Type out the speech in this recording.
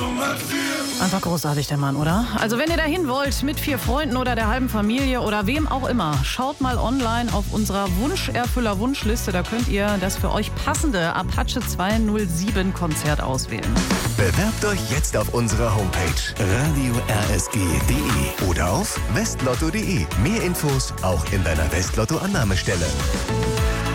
Einfach großartig, der Mann, oder? Also wenn ihr dahin wollt, mit 4 Freunden oder der halben Familie oder wem auch immer, schaut mal online auf unserer Wunscherfüller-Wunschliste. Da könnt ihr das für euch passende Apache 207 Konzert auswählen. Bewerbt euch jetzt auf unserer Homepage radio-rsg.de oder auf westlotto.de. Mehr Infos auch in deiner Westlotto-Annahmestelle.